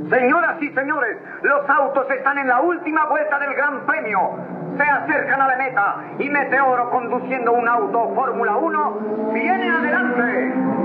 Señoras y señores, los autos están en la última vuelta del Gran Premio. Se acercan a la meta y Meteoro, conduciendo un auto Fórmula 1, viene adelante.